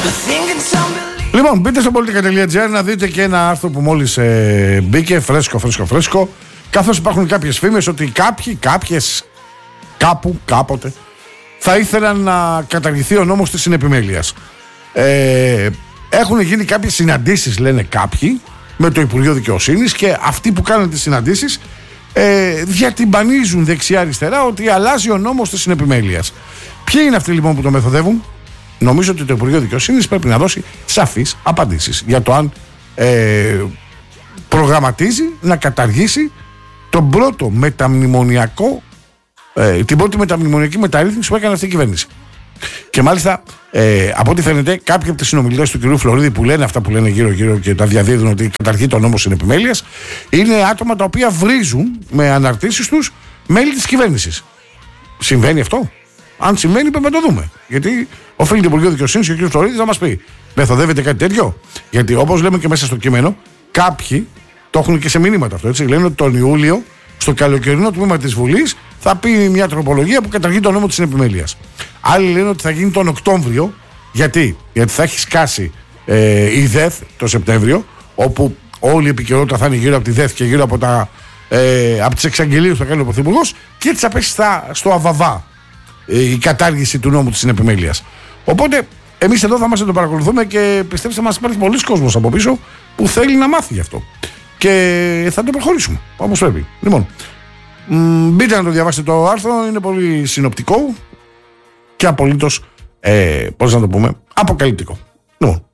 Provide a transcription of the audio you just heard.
Λοιπόν, μπείτε στο politica.gr να δείτε και ένα άρθρο που μόλις μπήκε, φρέσκο. Καθώς υπάρχουν κάποιες φήμες ότι κάποιες, κάπου, κάποτε θα ήθελαν να καταργηθεί ο νόμος της συνεπιμέλειας. Έχουν γίνει κάποιες συναντήσεις, λένε κάποιοι, με το Υπουργείο Δικαιοσύνης, και αυτοί που κάνουν τις συναντήσεις διατυμπανίζουν δεξιά-αριστερά ότι αλλάζει ο νόμος της συνεπιμέλειας. Ποιοι είναι αυτοί λοιπόν που το μεθοδεύουν? Νομίζω ότι το Υπουργείο Δικαιοσύνης πρέπει να δώσει σαφείς απαντήσεις για το αν προγραμματίζει να καταργήσει τον πρώτο μεταμνημονιακό, την πρώτη μεταμνημονιακή μεταρρύθμιση που έκανε αυτή η κυβέρνηση. Και μάλιστα, από ό,τι φαίνεται, κάποιοι από τις συνομιλίες του κ. Φλωρίδη που λένε αυτά που λένε γύρω-γύρω και τα διαδίδουν ότι καταργεί το νόμο συνεπιμέλειας, είναι άτομα τα οποία βρίζουν με αναρτήσεις τους μέλη της κυβέρνησης. Συμβαίνει αυτό? Αν συμβαίνει, πρέπει να το δούμε. Γιατί οφείλει το Υπουργείο Δικαιοσύνης και ο κ. Φλωρίδης να μας πει: μεθοδεύεται κάτι τέτοιο? Γιατί όπως λέμε και μέσα στο κείμενο, κάποιοι το έχουν και σε μηνύματα αυτό. Έτσι. Λένε ότι τον Ιούλιο, στο καλοκαιρινό τμήμα της Βουλής, θα πει μια τροπολογία που καταργεί το νόμο της συνεπιμέλειας. Άλλοι λένε ότι θα γίνει τον Οκτώβριο. Γιατί θα έχει σκάσει η ΔΕΘ το Σεπτέμβριο, όπου όλη η επικαιρότητα θα είναι γύρω από τη ΔΕΘ και γύρω από τις εξαγγελίες που θα κάνει ο Πρωθυπουργός, και έτσι θα πέσει στο αβαβά η κατάργηση του νόμου της συνεπιμέλειας. Οπότε εμείς εδώ θα μας το παρακολουθούμε και πιστέψτε μας, υπάρχει πολλής κόσμος από πίσω που θέλει να μάθει γι' αυτό. Και θα το προχωρήσουμε όπως πρέπει. Λοιπόν, μπείτε να το διαβάσετε το άρθρο, είναι πολύ συνοπτικό και απολύτως, πώς να το πούμε, αποκαλυπτικό. Λοιπόν,